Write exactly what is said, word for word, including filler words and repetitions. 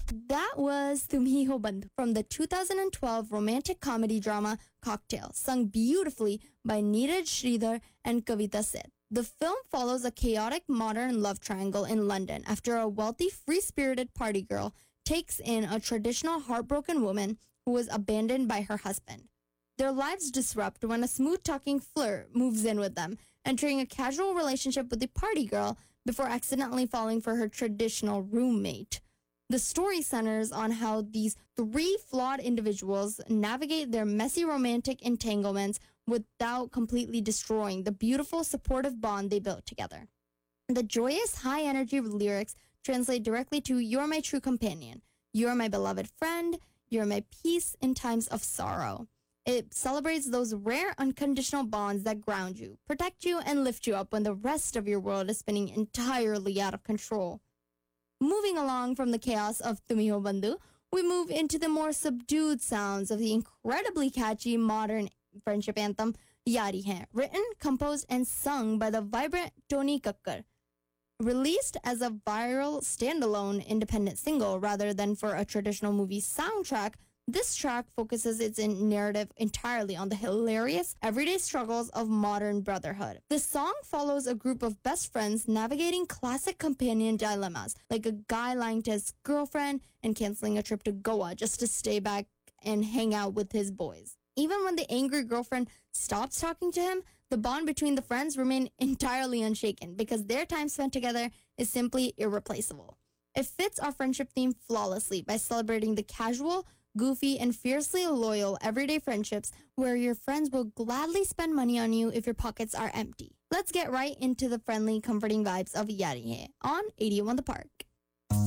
That was Tum Hi Ho Bandhu from the two thousand twelve romantic comedy drama Cocktail, sung beautifully by Neeraj Sridhar and Kavita Seth. The film follows a chaotic modern love triangle in London after a wealthy, free-spirited party girl takes in a traditional heartbroken woman who was abandoned by her husband. Their lives disrupt when a smooth-talking flirt moves in with them, entering a casual relationship with the party girl before accidentally falling for her traditional roommate. The story centers on how these three flawed individuals navigate their messy romantic entanglements without completely destroying the beautiful, supportive bond they built together. The joyous, high-energy lyrics translate directly to "You're my true companion. You're my beloved friend. You're my peace in times of sorrow." It celebrates those rare, unconditional bonds that ground you, protect you, and lift you up when the rest of your world is spinning entirely out of control. Moving along from the chaos of Tum Hi Ho Bandhu, we move into the more subdued sounds of the incredibly catchy modern friendship anthem, Yaari Hai, written, composed, and sung by the vibrant Tony Kakkar. Released as a viral standalone independent single rather than for a traditional movie soundtrack, this track focuses its narrative entirely on the hilarious, everyday struggles of modern brotherhood. The song follows a group of best friends navigating classic companion dilemmas, like a guy lying to his girlfriend and canceling a trip to Goa just to stay back and hang out with his boys. Even when the angry girlfriend stops talking to him, the bond between the friends remain entirely unshaken because their time spent together is simply irreplaceable. It fits our friendship theme flawlessly by celebrating the casual, goofy, and fiercely loyal everyday friendships where your friends will gladly spend money on you if your pockets are empty. Let's get right into the friendly, comforting vibes of Yaari Hai on eighty-one The Park.